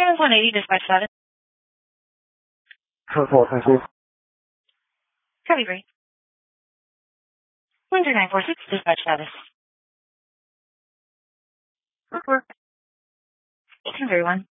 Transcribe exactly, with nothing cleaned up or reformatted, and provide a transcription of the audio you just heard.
Trans one eighty, dispatch status. Transport, thank you. Copy, great. Windsor nine four six, dispatch status. Report. eighteen thirty-one.